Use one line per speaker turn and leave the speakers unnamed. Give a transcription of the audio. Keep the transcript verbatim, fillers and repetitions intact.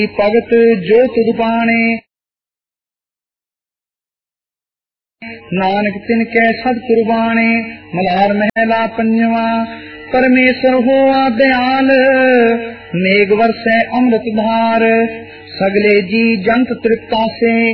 ਭਗਤ ਜੋ ਤੁਧ ਪਾਣੇ, ਨਾਨਕ ਤਿਨ ਕੈ ਸਦ ਕੁਰਬਾਣੇ। ਮਲਾਰ ਮਹਿਲਾ ਪੰਜਵਾ। ਪਰਮੇਸ਼ਰ ਹੋਆ ਦਿਆਲ, ਮੇਘ ਵਰਸੈ ਅੰਮ੍ਰਿਤ ਧਾਰ। ਸਗਲੇ ਜੀ ਜੰਤ ਤ੍ਰਿਪਤਾਸੇ,